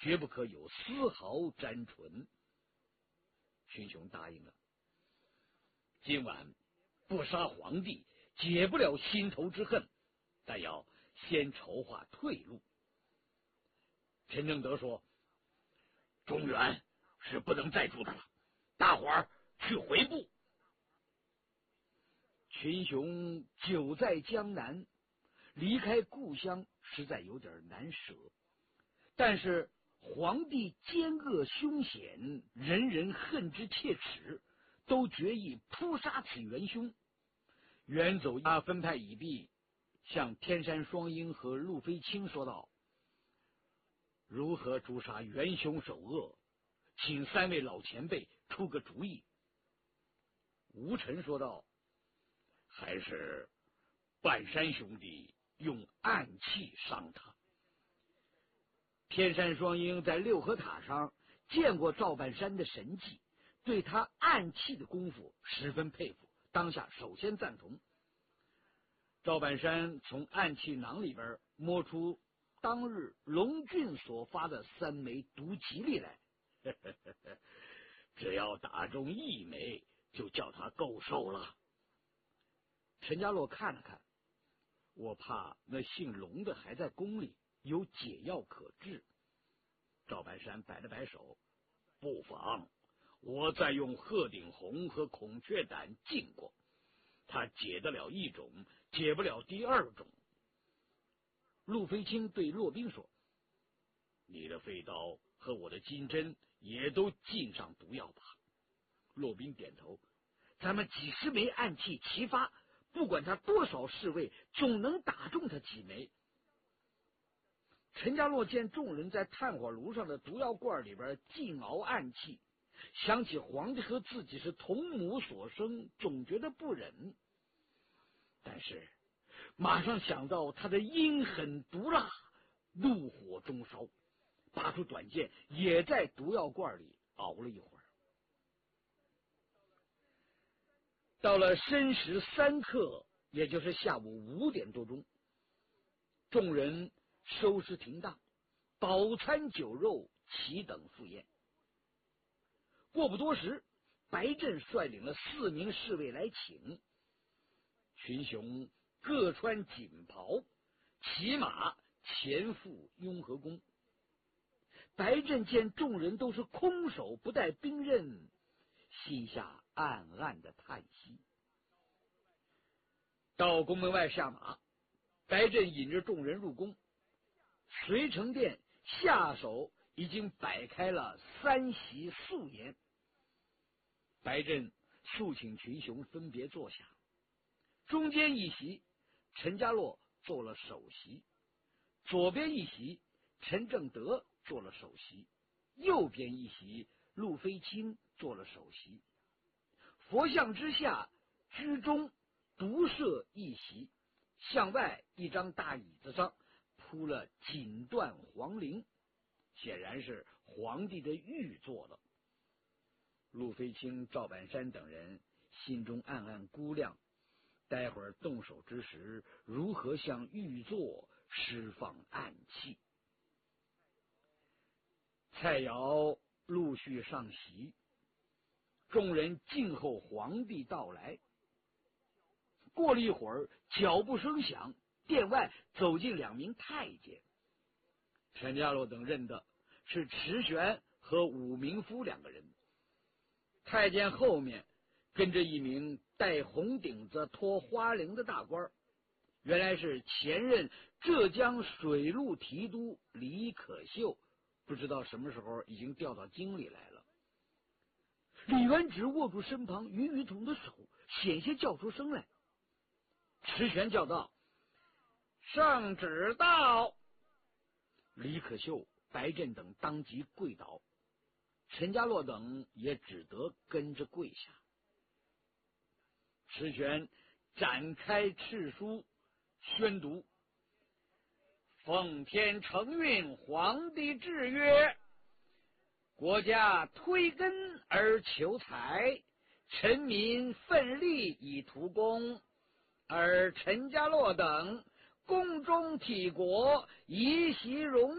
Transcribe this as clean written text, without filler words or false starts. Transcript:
绝不可有丝毫沾唇。群雄答应了。今晚不杀皇帝，解不了心头之恨，但要先筹划退路。陈正德说：“中原是不能再住的了，大伙儿去回部。”群雄久在江南，离开故乡实在有点难舍。但是皇帝奸恶凶险，人人恨之切齿，都决意扑杀此元凶。远走分派已毕，向天山双鹰和陆飞卿说道：“如何诛杀元凶首恶，请三位老前辈出个主意。”吴臣说道：“还是半山兄弟用暗器伤他。”天山双鹰在六合塔上见过赵半山的神迹，对他暗器的功夫十分佩服，当下首先赞同。赵半山从暗器囊里边摸出当日龙俊所发的3枚毒吉利来，只要打中1枚，就叫他够受了。陈家洛看了看，我怕那姓龙的还在宫里，有解药可治。赵半山摆了摆手：“不妨，我再用鹤顶红和孔雀胆浸过，他解得了1种，解不了第2种。”陆飞卿对骆宾说：“你的飞刀和我的金针也都浸上毒药吧？”骆宾点头：“咱们几十枚暗器齐发，不管他多少侍卫，总能打中他几枚。”陈家洛见众人在炭火炉上的毒药罐里边浸熬暗器，想起皇帝和自己是同母所生，总觉得不忍。但是马上想到他的阴狠毒辣，怒火中烧，拔出短剑，也在毒药罐里熬了一会儿。到了申时3刻，也就是下午5点多钟，众人收拾停当，饱餐酒肉，齐等赴宴。过不多时，白振率领了4名侍卫来请。群雄各穿锦袍，骑马前赴雍和宫。白振见众人都是空手，不带兵刃，心下暗暗的叹息。到宫门外下马，白振引着众人入宫。随承殿下手已经摆开了3席素筵。白振肃请群雄分别坐下，中间一席陈家洛做了首席，左边一席陈正德做了首席，右边一席陆飞卿做了首席。佛像之下居中独设一席，向外一张大椅子上铺了锦缎黄绫，显然是皇帝的御座了。陆飞卿、赵半山等人心中暗暗估量，待会儿动手之时，如何向御座释放暗器。菜肴陆续上席，众人静候皇帝到来。过了一会儿，脚步声响，殿外走进2名太监。陈家洛等认得是池玄和武明夫2个人。太监后面跟着1名戴红顶子拖花翎的大官，原来是前任浙江水陆提督李可秀，不知道什么时候已经调到京里来了。李元直握住身旁于雨桐的手，险些叫出声来。池玄叫道：“圣旨到！”李可秀、白振等当即跪倒，陈家洛等也只得跟着跪下。池玄展开敕书，宣读：“奉天承运皇帝制曰，国家推根而求财，臣民奋力以图功，而陈家洛等宫中体国，宜习荣